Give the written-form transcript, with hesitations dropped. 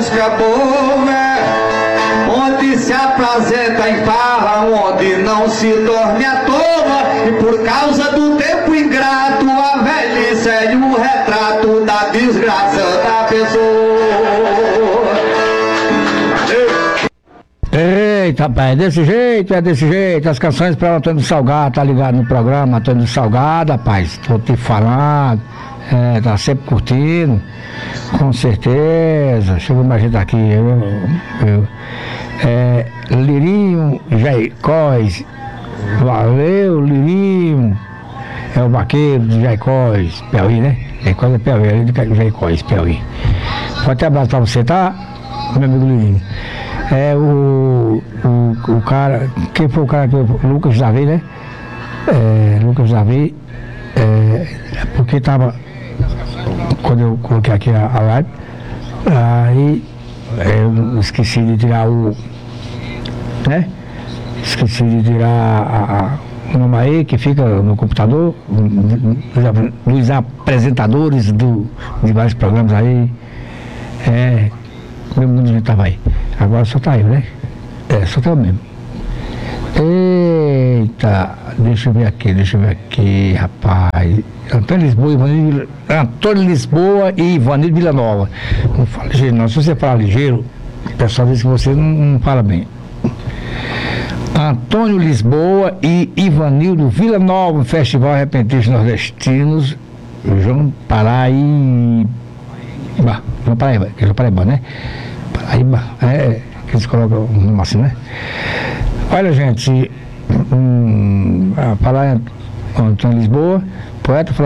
música boa, onde se apresenta em farra, onde não se dorme à toa, e por causa do tempo ingrato, a velhice é o retrato da desgraça da pessoa. Eita, rapaz, desse jeito, as canções para o Antônio Salgado, tá ligado no programa, Antônio Salgado, rapaz, tô te falando, tá sempre curtindo, com certeza, chegou mais gente aqui, Lirinho Jaicós, valeu, Lirinho, é o vaqueiro de Jaicós, Piauí, né? Jaicós é Piauí, ali de Jaicós, Piauí. Forte abraço pra você, tá, meu amigo Lirinho? O cara, quem foi o cara que Lucas Davi, né? Lucas Davi, porque tava, quando eu coloquei aqui a live, aí eu esqueci de tirar né? Esqueci de tirar o nome aí que fica no computador, dos apresentadores de vários programas aí, meu mundo estava aí. Agora só tá eu, né? Só tá eu mesmo. Eita, deixa eu ver aqui, rapaz. Antônio Lisboa e Ivanildo Villanova. Não fala ligeiro, não. Se você falar ligeiro, o pessoal diz que você não fala bem. Antônio Lisboa e Ivanildo Villanova, Festival Repentistas Nordestinos, João Paraíba, né? Paraíba, que eles colocam um nome assim, né? Olha, gente, falar em Antônio Lisboa, poeta